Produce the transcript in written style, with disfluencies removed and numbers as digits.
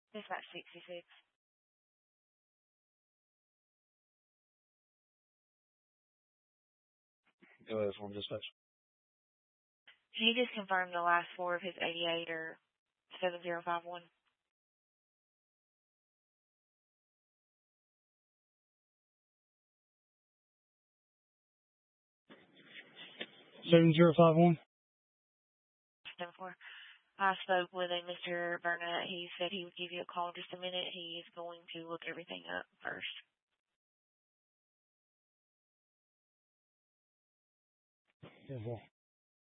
Dispatch 66. Go ahead, form dispatch. Can you just confirm the last four of his 88 or 7051? $7051. 74. I spoke with a Mr. Burnett. He said he would give you a call in just a minute. He is going to look everything up first. Yes, sir.